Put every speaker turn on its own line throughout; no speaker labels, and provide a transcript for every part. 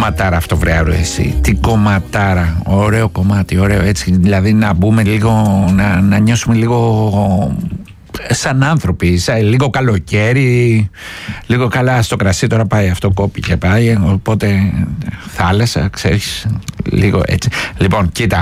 κομματάρα αυτό, βρε εσύ. Τι κομματάρα. Ωραίο κομμάτι, ωραίο έτσι. Δηλαδή να μπούμε λίγο, να νιώσουμε λίγο σαν άνθρωποι, λίγο καλοκαίρι, λίγο καλά στο κρασί. Τώρα πάει αυτό, κόπηκε πάει, οπότε θάλασσα, ξέρεις, λίγο έτσι. Λοιπόν, κοίτα,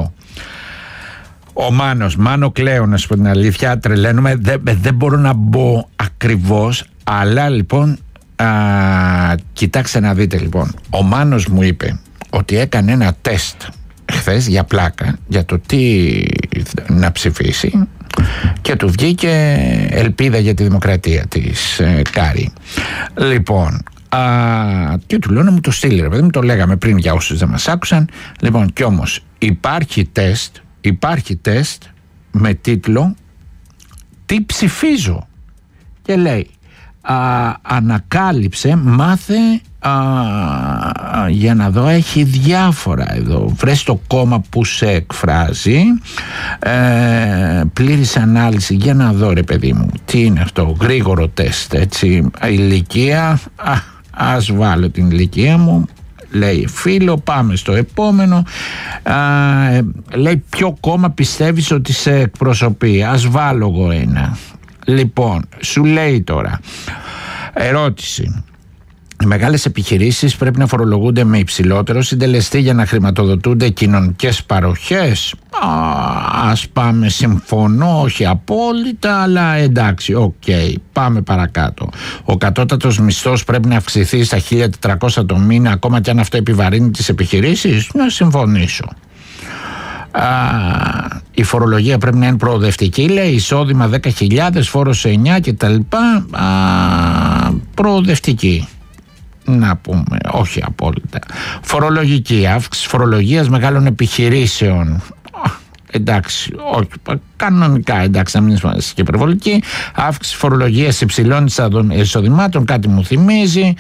Μάνο Κλέο, να σου πω την αλήθεια, τρελαίνουμε, δεν μπορώ να μπω ακριβώς, αλλά λοιπόν κοιτάξτε να δείτε λοιπόν. Ο Μάνος μου είπε ότι έκανε ένα τεστ χθες για πλάκα, για το τι να ψηφίσει, και του βγήκε Ελπίδα για τη Δημοκρατία της Κάρη. Λοιπόν, και του λέω να μου το στείλει, ρε παιδί μου, το λέγαμε πριν για όσους δεν μας άκουσαν. Λοιπόν, κι όμως υπάρχει τεστ με τίτλο «Τι ψηφίζω», και λέει ανακάλυψε, μάθε, για να δω, έχει διάφορα εδώ, βρες το κόμμα που σε εκφράζει, πλήρης ανάλυση, για να δω, ρε παιδί μου, τι είναι αυτό, γρήγορο τεστ, έτσι, ηλικία, ας βάλω την ηλικία μου, λέει φίλο, πάμε στο επόμενο. Λέει ποιο κόμμα πιστεύεις ότι σε εκπροσωπεί, ας βάλω εγώ ένα. Λοιπόν, σου λέει τώρα, ερώτηση: οι μεγάλες επιχειρήσεις πρέπει να φορολογούνται με υψηλότερο συντελεστή για να χρηματοδοτούνται κοινωνικές παροχές? Ας πάμε, συμφωνώ, όχι απόλυτα, αλλά εντάξει, οκ, πάμε παρακάτω. Ο κατώτατος μισθός πρέπει να αυξηθεί στα 1.400 το μήνα, ακόμα και αν αυτό επιβαρύνει τις επιχειρήσεις? Να συμφωνήσω. Η φορολογία πρέπει να είναι προοδευτική, λέει, εισόδημα 10.000, φόρος 9 κτλ. Προοδευτική, να πούμε, όχι απόλυτα. Φορολογική, αύξηση φορολογίας μεγάλων επιχειρήσεων, εντάξει, όχι, κανονικά, εντάξει, να μην είναι και υπερβολική. Αύξηση φορολογίας υψηλών εισοδημάτων, κάτι μου θυμίζει.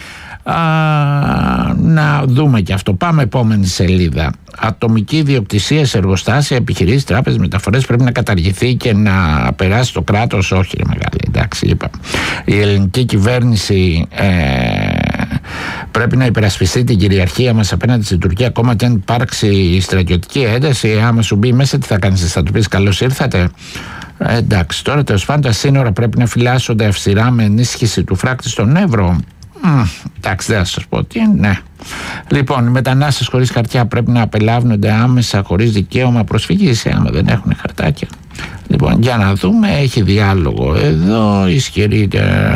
Να δούμε και αυτό. Πάμε επόμενη σελίδα. Ατομική ιδιοκτησία σε εργοστάσια, επιχειρήσεις, τράπεζες, μεταφορές πρέπει να καταργηθεί και να περάσει το κράτος? Όχι, ρε μεγάλη, εντάξει, είπα. Η ελληνική κυβέρνηση πρέπει να υπερασπιστεί την κυριαρχία μας απέναντι στην Τουρκία, ακόμα και αν υπάρξει στρατιωτική ένταση. Άμα σου μπει μέσα, τι θα κάνεις, θα του πεις καλώς ήρθατε? Εντάξει, τώρα τέλος πάντων τα σύνορα πρέπει να φυλάσσονται αυστηρά με ενίσχυση του φράκτη στον Εύρο. Εντάξει, δεν θα σας πω τι είναι, ναι. Λοιπόν, οι μετανάστες χωρίς χαρτιά πρέπει να απελάβνονται άμεσα χωρίς δικαίωμα προσφυγής, άμα δεν έχουν χαρτάκια. Λοιπόν, για να δούμε, έχει διάλογο εδώ, ισχυρή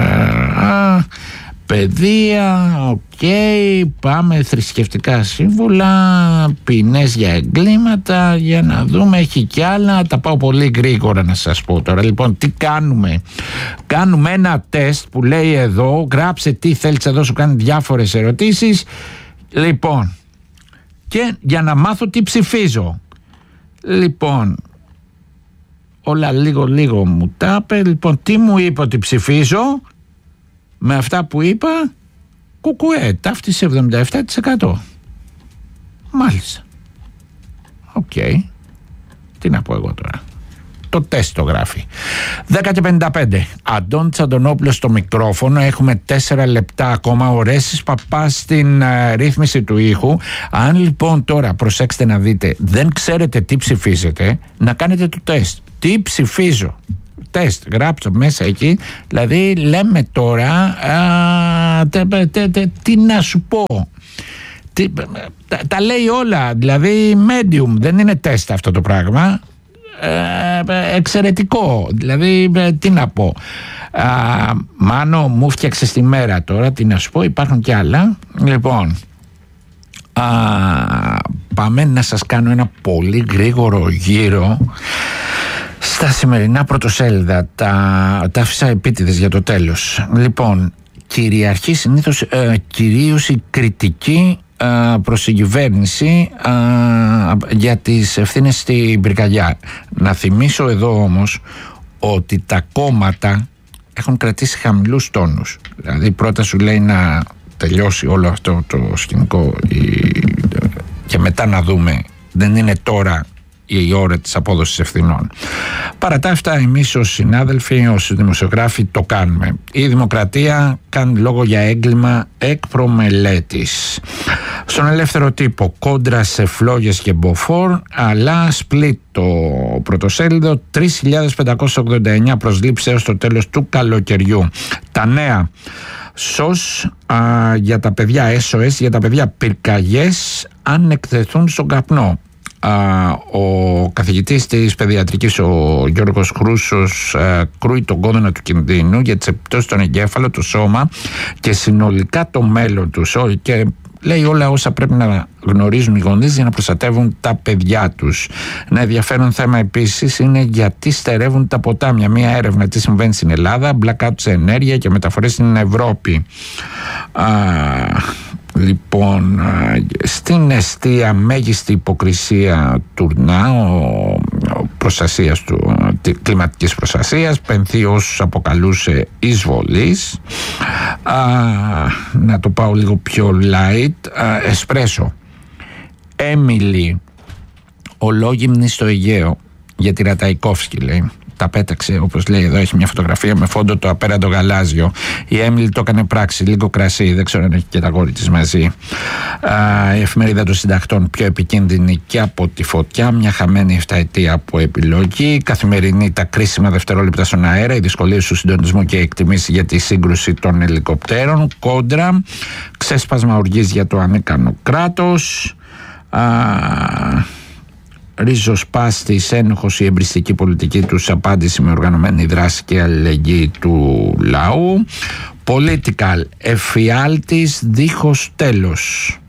παιδεία, οκ, πάμε, θρησκευτικά σύμβουλα, ποινές για εγκλήματα, για να δούμε, έχει κι άλλα, τα πάω πολύ γρήγορα να σας πω τώρα. Λοιπόν, τι κάνουμε? Κάνουμε ένα τεστ που λέει εδώ, γράψε τι θέλεις εδώ, σου κάνει διάφορες ερωτήσεις. Λοιπόν, και για να μάθω τι ψηφίζω. Λοιπόν, όλα λίγο μου τα είπε. Λοιπόν, τι μου είπε ότι ψηφίζω? Με αυτά που είπα, κουκουέ, ταύτισε 77%. Μάλιστα. Οκ. Τι να πω εγώ τώρα. Το τεστ το γράφει. 10:55. Αντώνης Αντωνόπουλος στο μικρόφωνο. Έχουμε 4 λεπτά ακόμα. Ο Ρέσης Παπάς στην ρύθμιση του ήχου. Αν λοιπόν τώρα, προσέξτε να δείτε, δεν ξέρετε τι ψηφίζετε, να κάνετε το τεστ. Τι ψηφίζω? Τεστ, γράψω μέσα εκεί. Δηλαδή λέμε τώρα τι να σου πω, τα λέει όλα. Δηλαδή medium, δεν είναι τεστ αυτό το πράγμα. Εξαιρετικό. Δηλαδή τι να πω, Μάνο, μου φτιάξε τη μέρα τώρα. Τι να σου πω, υπάρχουν κι άλλα. Λοιπόν, πάμε να σας κάνω ένα πολύ γρήγορο γύρο στα σημερινά πρωτοσέλιδα. Τα άφησα επίτηδες για το τέλος. Λοιπόν, κυριαρχεί συνήθως κυρίως η κριτική προς την κυβέρνηση για τις ευθύνες στην πυρκαγιά. Να θυμίσω εδώ όμως ότι τα κόμματα έχουν κρατήσει χαμηλούς τόνους. Δηλαδή πρώτα σου λέει να τελειώσει όλο αυτό το σκηνικό και μετά να δούμε. Δεν είναι τώρα η ώρα της απόδοσης ευθυνών. Παρά τα αυτά, εμείς ως συνάδελφοι, ως δημοσιογράφοι το κάνουμε. Η Δημοκρατία κάνει λόγο για έγκλημα εκ προμελέτης. Στον Ελεύθερο Τύπο, κόντρα σε φλόγες και μποφόρ, αλλά σπλίτ το πρωτοσέλιδο, 3.589 προσλήψεις έως το τέλος του καλοκαιριού. Τα νέα SOS για τα παιδιά, SOS για τα παιδιά πυρκαγιές αν εκτεθούν στον καπνό. Ο καθηγητής της παιδιατρικής, ο Γιώργος Χρούσος, κρούει τον κόδωνα του κινδύνου για τις επιπτώσεις στον εγκέφαλο, το σώμα και συνολικά το μέλλον τους, και λέει όλα όσα πρέπει να γνωρίζουν οι γονείς για να προστατεύουν τα παιδιά τους. Ένα ενδιαφέρον θέμα επίσης είναι γιατί στερεύουν τα ποτάμια. Μία έρευνα τι συμβαίνει στην Ελλάδα, blackout σε ενέργεια και μεταφορές στην Ευρώπη. Λοιπόν, στην εστία μέγιστη υποκρισία τουρνά προστασίας κλιματικής προστασίας, πενθεί όσους αποκαλούσε εισβολής. Να το πάω λίγο πιο light. Εσπρέσο. Έμιλι ολόγυμνη στο Αιγαίο για τη Ραταϊκόφσκι, λέει. Τα πέταξε, όπως λέει εδώ, έχει μια φωτογραφία με φόντο το απέραντο γαλάζιο. Η Έμιλι το έκανε πράξη, λίγο κρασί, δεν ξέρω αν έχει και τα κόρη της μαζί. Η εφημερίδα των συντακτών, πιο επικίνδυνη και από τη φωτιά, μια χαμένη 7 ετία από επιλογή. Καθημερινή, τα κρίσιμα δευτερόλεπτα στον αέρα, οι δυσκολίες του συντονισμού και εκτιμήσει για τη σύγκρουση των ελικοπτέρων. Κόντρα, ξέσπασμα οργής για το ανίκανο κράτος. Ριζοσπάστης, ένοχος η εμπριστική πολιτική τους, απάντηση με οργανωμένη δράση και αλληλεγγύη του λαού. Political, εφιάλτης δίχως τέλος.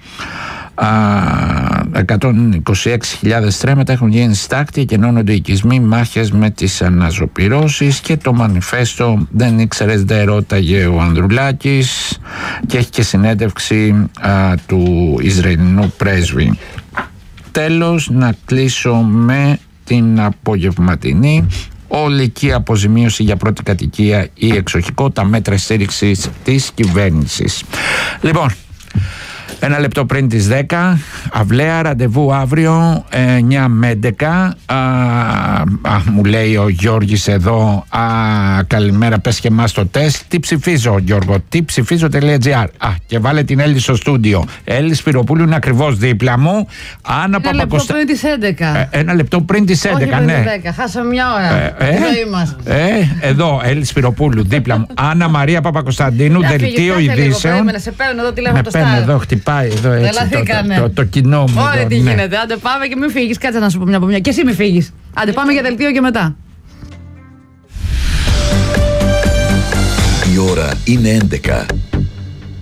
126.000 στρέμματα έχουν γίνει στάκτη και ενώνονται οικισμοί, μάχες με τις αναζωπυρώσεις. Και το μανιφέστο, δεν ήξερες, δεν ρώταγε ο Ανδρουλάκης, και έχει και συνέντευξη του Ισραηλινού πρέσβη. Τέλος, να κλείσω με την απογευματινή. Ολική αποζημίωση για πρώτη κατοικία ή εξοχικό, τα μέτρα στήριξης της κυβέρνησης. Λοιπόν, ένα λεπτό πριν τις 10, αυλαία, ραντεβού αύριο 9 με 11. Μου λέει ο Γιώργης εδώ, καλημέρα, πες και εμάς το τεστ. Τι ψηφίζω, Γιώργο, τι ψηφίζω.gr. Και βάλε την Έλλη στο στούντιο. Έλλη Σπυροπούλου είναι ακριβώς δίπλα μου.
Ένα λεπτό πριν τις 11.
Ένα λεπτό πριν τις 11,
όχι πριν
ναι.
τις 10, χάσαμε μια ώρα.
Εδώ, Έλλη Σπυροπούλου δίπλα μου. Άννα Μαρία Παπακοσταντίνου, δελτίο ειδήσεων.
Σε παίρνω εδώ τηλέφωνο το
Στάρ. Εδώ χτυπάει εδώ έτσι το κοινό μου.
Ωραία, τι γίνεται. Άντε πάμε και μην φύγεις. Κάτσε να σου πω μια από μια. Και εσύ μην φύγεις. Άντε πάμε για δελτίο και μετά.
Η ώρα είναι 11.